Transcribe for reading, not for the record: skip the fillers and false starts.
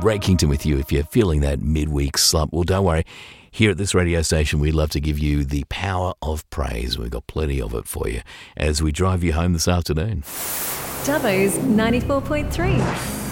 Ray Kington with you if you're feeling that midweek slump. Well, don't worry. Here at this radio station, we love to give you the power of praise. We've got plenty of it for you as we drive you home this afternoon. Dubbo's 94.3.